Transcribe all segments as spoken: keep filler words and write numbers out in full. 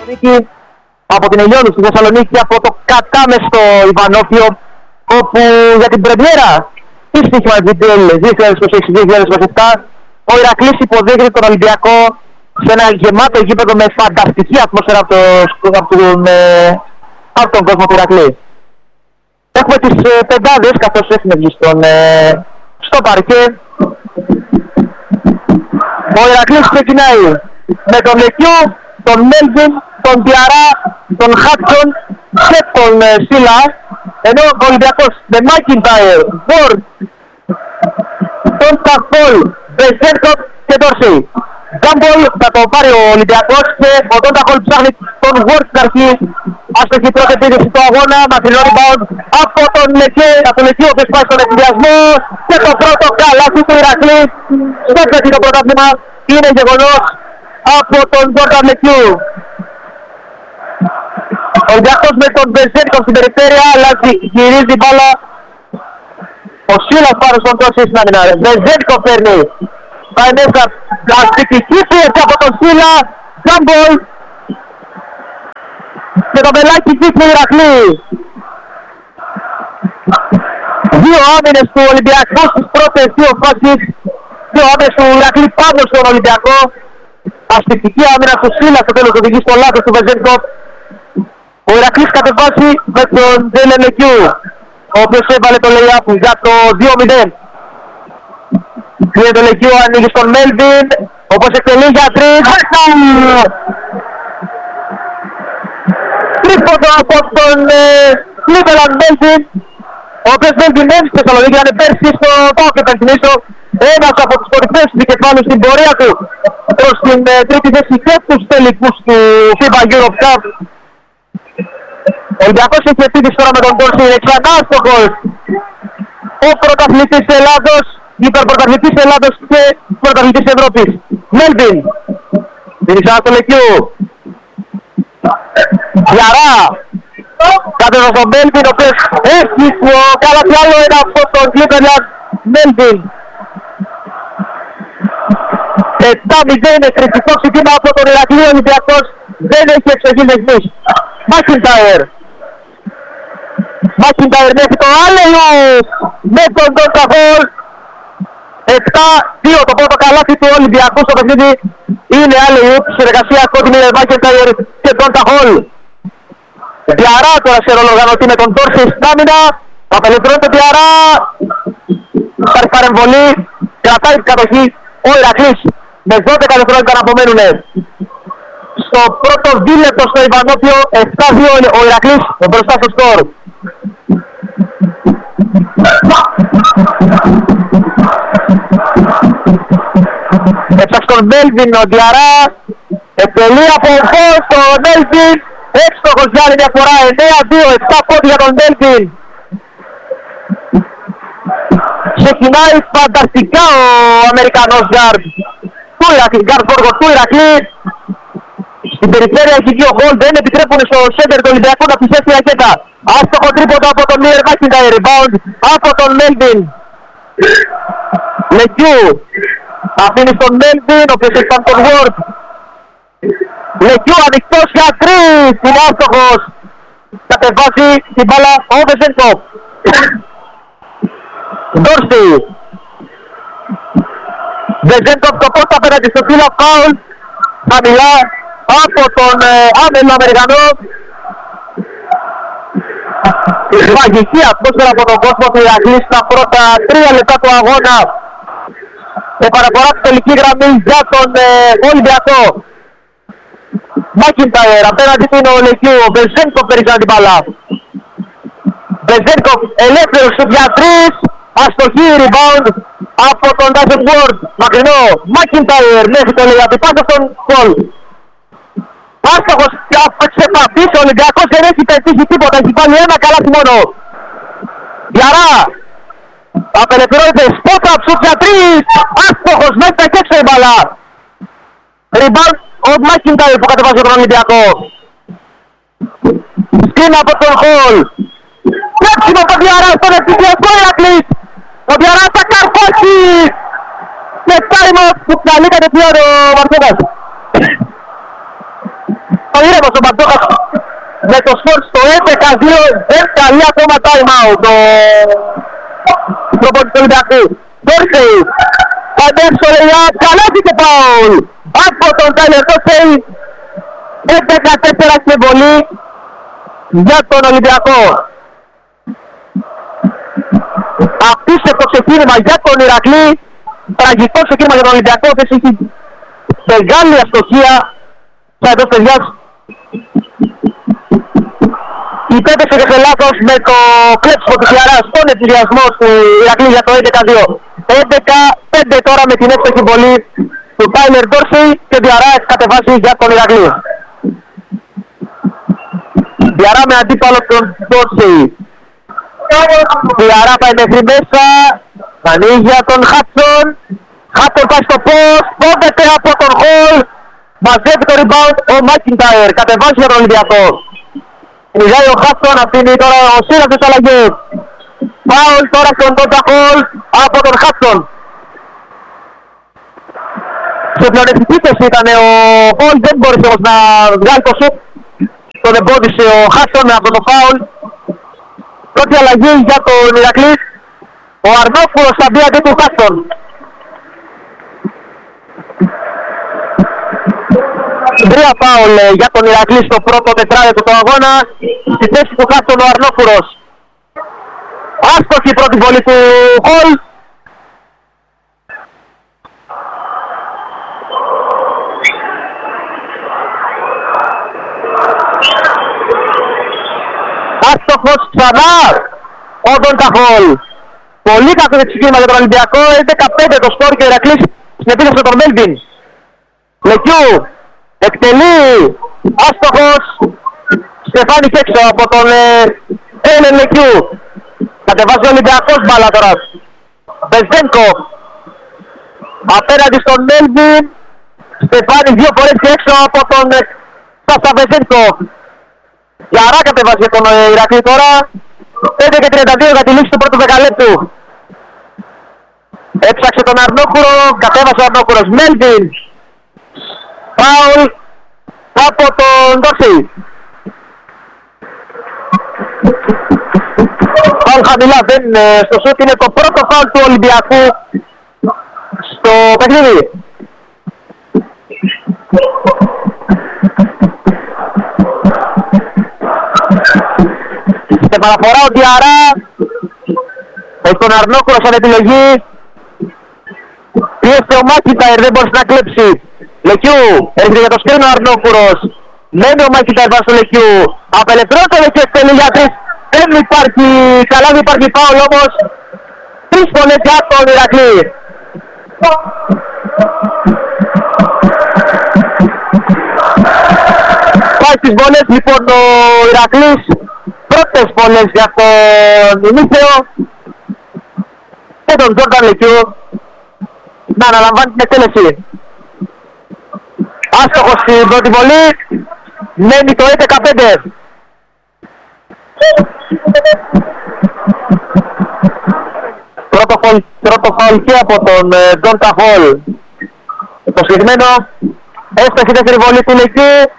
Θεσσαλονίκη, από την Ελιώνου στη Θεσσαλονίκη, από το κατάμεστο Ιβανόφιο, όπου για την πρεμιέρα της στοίχημα Βιτέλ δύο χιλιάδες είκοσι έξι δύο χιλιάδες είκοσι επτά ο Ηρακλής υποδέχεται τον Ολυμπιακό σε ένα γεμάτο γήπεδο με φανταστική ατμόσφαιρα από, το, από, τον, ε, από τον κόσμο του Ηρακλή. Έχουμε τις ε, πεντάδες καθώς έχουν βγει στον, ε, στο παρκέ. Ο Ηρακλής ξεκινάει με τον Λεκιού, τον Μέλβιν, τον Διαρά, τον Χάτσον και τον ε, Σίλα, ενώ ο Ολυμπιακός με Μάκιντάιρ, Βόρτ, τον Ταχόλ, Βεζένκοφ και Ντόρσεϊ. Γκάμπολ θα το πάρει ο Ολυμπιακός και ο Τον Ταχόλ ψάχνει τον Βόρτ στην αρχή. Άστοχη πρώτη επίδεση του αγώνα, μακρινό rebound από τον Λεκιέ, από τον Λεκιέ ο οποίος πάει στον εκβιασμό και το πρώτο καλάθι του Ηρακλή στο φετινό πρωτάθλημα είναι γεγονός από τον Τζόρνταν Λεκιού. Ο Ολυμπιακός με τον Βεζένκοφ στην περιφέρεια, αλλάζει, γυρίζει μπάλα. Ο Σίλας πάνω στον Τόση στην άμυνα. Βεζένκοφ παίρνει. Πάει μέσα, αστικική φύση από τον Σίλα. Γκάμπολ. Και το μπελάκι δείχνει ο Ηρακλή. Δύο άμυνες του Ολυμπιακού στις πρώτες δύο φάσεις. Δύο άμυνες του Ηρακλή πάνω στον Ολυμπιακό. Αστικική άμυνα του Σίλα στο τέλος οδηγεί στο λάθος του Βεζένκοφ. Ο Ηρακλής κατεβάζει με τον Τζέιλεν Λεκιού, ο οποίος έβαλε το lay-up για το δύο μηδέν. Κλείνει το Λεκιού, ανοίγει στον Μέλβιν, όπως εκτελεί για τρεις. Τρίποντο από τον Cleveland Μέλβιν, ο οποίος Μέλβιν έμεινε στη Θεσσαλονίκη, ήταν πέρσι στο ΠΑΟΚ και πενθυμίσω, ένας από τους κορυφαίους δικεφάλους στην πορεία του προς την τρίτη θέση και τους τελικούς του φίμπα Europe Cup. Ο Ολυμπιακός έχει επίδειξη τώρα με τον Ντόρσεϊ, είναι ξανά άστοχος. Ο πρωταθλητής Ελλάδος, υπερπρωταθλητής Ελλάδος και πρωταθλητής Ευρώπης. Μέλβιν, δίνει ξανά στο Λεκιού. Διαρά, κάτω στον Μέλβιν, ο οποίος έχει καλά τι άλλο ένα από τον Cleveland Μέλβιν. επτά μηδέν εκρηκτικό ξεκίνημα από τον Ηρακλή. Ο Ολυμπιακός δεν έχει εξοχή δεσμής. Μάκιντάιρ. Μάκιντάιρ μέχρι το άλλελο με τον Τον Ταχόλ. επτά δύο το πρώτο καλάθι του Ολυμπιακού στο παιχνίδι. Είναι άλλελο συνεργασία κόντινη με Μάκιντάιρ και Τον Ταχόλ. Διαρά τώρα σε ρολογανωτή με τον Ντόρσεϊ στην άμυνα. Απελευθερώνει τον Διαρά. Υπάρχει παρεμβολή. Κρατάει την κατοχή ο Ηρακλής με δώδεκα δευτερόλεπτα να απομένουνε. Στο πρώτο δίλεπτο στο Ιβανόφιο, επτά δύο ο Ηρακλής μπροστά στο σκορ. Έψαξε τον Μέλβιν ο Διαρά, εκτελεί από εδώ στο Μέλβιν, έξτοχος για άλλη μια φορά, εννέα δύο, επτά πόντια για τον Μέλβιν. Ξεκινάει φανταστικά ο Αμερικανός γκάρντ του Ηρακλή, γκάρντ Βόργο του Ηρακλή. Στην περιφέρεια έχει δύο γκολ, δεν επιτρέπουν στο σέντερ του Ολυμπιακού να πλησιάσει ρακέτα. Άστοχο τρίποντο από τον Μίερ Μάκιντάιρ, rebound από τον Μέλβιν. Λεκιού, αφήνει στον Μέλβιν, ο οποίος έχει τον Βόρτ. Λεκιού ανοιχτός για τρεις, είναι άστοχος. Κατεβάζει την μπάλα ο Βεζένκοφ. Ντόρσεϊ. Βεζένκοφ το πόστα απέναντι στο φύλλο, φάουλ. Χαμηλά από τον ε, άμενο Αμερικανό. Μαγική ατμόσφαιρα από τον κόσμο του Ηρακλή στα πρώτα τρία λεπτά του αγώνα. Επαναφορά στη τελική γραμμή για τον ε, Ολυμπιακό. Μάκιντάιρ απέναντι του είναι ο Λεκιού. Ο Βεζένκοφ περιστάζει την μπάλα. Βεζένκοφ ελεύθερος για τρεις. Αστοχή rebound από τον Ντάζεν Βόρτ. Μακρινό Μάκιντάιρ μέχρι το λέει πάσα στον Πολ. Άστοχος από τις επαφής. Ο Ολυμπιακός δεν έχει πετύχει τίποτα. Έχει πάλι ένα καλάθι μόνο. Διαρά. Απελευθερώνεται σπότα ψούτ για τρεις. Άστοχος μέχρι τα έξω η μπαλά. Rebound ο Μάκιντάιρ που κατεβάζει τον Ολυμπιακό. Σκίνα από τον Χολ. Τρέψιμο από τον Διαρά στον ευτυχιακό Ηρακλής. Ο Διαρά θα καρφώσει. Με time out που καλεί κατευθείαν ο Μαρκέδας. Το ήρεμος ο Μπαντόχας με το σκορ στο έντεκα δύο, δεν καλεί ακόμα time out το προπονητή του Ολυμπιακού. Ντόρσεϊ, παντεύσω λεγιά, καλάθι και φάουλ από τον Τάιλερ Ντόρσεϊ. έντεκα τέσσερα στην εμβολή για τον Ολυμπιακό. Απίστευτο ξεκίνημα για τον Ηρακλή, τραγικό ξεκίνημα για τον Ολυμπιακό, δεν έχει μεγάλη αστοχία στα εντός παιδιάς. Υπέπεσε και σε λάθος με το κλέψιμο του Φιαρά στον ενθουσιασμό του Ηρακλή για το έντεκα δύο. έντεκα πέντε τώρα με την εύστοχη βολή του Τάιλερ Ντόρσεϊ και Διαρά έχει κατεβάσει για τον Ηρακλή. Διαρά με αντίπαλο τον Ντόρσεϊ. Διαρά πάει μέχρι μέσα, ανοίγει για τον Χάτσον. Χάτσον πάει στο post, πόντεται από τον Χολ. Μαζεύει το rebound ο Μάκιντάιρ, κατεβάζει για τον Ολυμπιακό. Μιλάει ο Χάτσον, αφήνει τώρα ο Σύρας τις αλλαγές. Φάουλ τώρα στον Τόντα Χολ από τον Χάτσον. Σε πλεονεκτική θέση ήταν ο Χολ, δεν μπόρεσε όμως να βγάλει το σουτ. Τον εμπόδισε ο Χάτσον με αυτό το φάουλ. Πρώτη αλλαγή για τον Ηρακλή. Ο Αρνόφουρος θα μπει αντί του Χάτσον. Τρία φάουλ για τον Ηρακλή στο πρώτο τετράλεπτο του αγώνα. Στη θέση του Χάτσον ο Αρνόφουρος. Άστοχη πρώτη βολή του Χολ. Άστοχος ξανά ο Ντόντα Χολ. Πολύ κακό ξεκίνημα για τον Ολυμπιακό. έντεκα πέντε το σκορ και ο Ηρακλής στην επίθεση με τον Μέλβιν. Λεκιού εκτελεί, άστοχος. Στεφάνη και έξω από τον Έλεν Λεκιού. Κατεβάζει ο Ολυμπιακός μπάλα τώρα. Βεζένκο απέναντι στον Μέλβιν. Στεφάνη δύο φορές και έξω από τον Σάσα Βεζένκο. Γιαρά κατεβάζει για τον Ηρακλή τώρα. πέντε και τριάντα δύο για τη λήξη του πρώτου δεκαλέπτου. Έψαξε τον Αρνόκουρο, κατέβασε ο Αρνόκουρος. Μέλβιν. Φάουλ από τον Ντόρσεϊ. Φάουλ χαμηλά, δεν, στο σούτ είναι το πρώτο φάουλ του Ολυμπιακού στο παιχνίδι. Σε παραφορά ο Διαρά έχει τον Αρνόκουρο σαν επιλογή. Πιέστε ο Μάκιντάιρ, δεν μπορείς να κλέψει. Λεκιού, έρχεται για το σκρίνο ο Αρνόκουρος. Μένει ο Μάκιντάιρ πάνω στο Λεκιού. Απελευθερώνεται ο Λεκιού, εκτελεί για τρεις. Δεν υπάρχει, καλά δεν υπάρχει φάουλ όμως. Τρεις φωνές για τον Ηρακλή. Πάει στις βολές λοιπόν ο Ηρακλής. Πρώτες βολές για τον ημίθεο. Και τον Τζόρνταν Λεκιού να αναλαμβάνει την εκτέλεση. Άστοχος στην πρώτη βολή. Μένει το έντεκα πέντε. Πρώτο φάουλ και από τον Ντόντα Χολ. Το συγκεκριμένο έστοχη δεύτερη βολή του Λεκιού.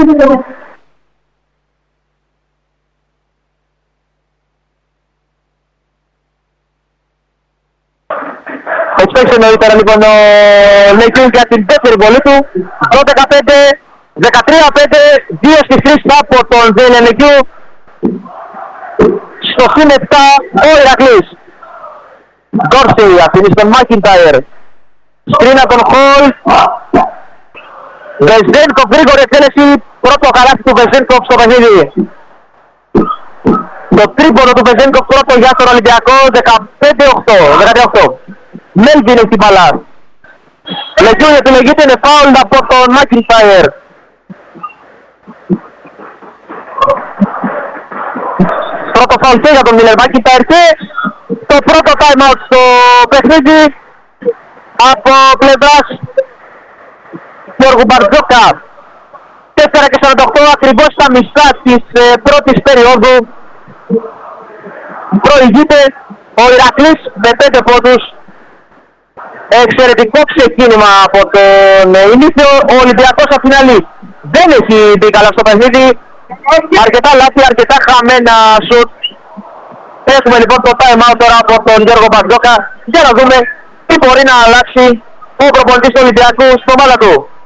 Εξπέξε νωρίτερα λοιπόν ο Λεκιού για την δεύτερη βολή του. δώδεκα πέντε, δεκατρία πέντε, δύο στις τρεις από τον Ζέλεν Λεκιού. Στο συν επτά ο Ηρακλής. Ντόρσεϊ αφήνει στον Μάκιντάιρ. Σκρίνα τον Χολ. Βεζένκοφ, γρήγορη εκτέλεση. Πρώτο καλάθι του Βεζένκοφ στο παιχνίδι. Το τρίπονο του Βεζένκοφ πρώτο για τον Ολυμπιακό. δεκαπέντε οκτώ. Μέλβιν έχει την μπάλα. Λεκιού η επιλογή του είναι φάουλ από τον Μάκιντάιρ. Πρώτο φάουλ και για τον Μίλερ Μάκιντάιρ και το πρώτο time out στο παιχνίδι από πλευράς Γιώργου Μπαρτζόκα. τέσσερα και σαράντα οκτώ ακριβώς στα μισά της ε, πρώτης περίοδου. Προηγείται ο Ηρακλής με πέντε πόντους. Εξαιρετικό ξεκίνημα από τον ημίθεο. Ο Ολυμπιακός απ' την άλλη δεν έχει μπει καλά στο παιχνίδι. Αρκετά λάθη, αρκετά χαμένα σουτ. Έχουμε λοιπόν το time out τώρα από τον Γιώργο Μπαρτζόκα για να δούμε τι μπορεί να αλλάξει ο προπονητής του Ολυμπιακού στο μάλα του.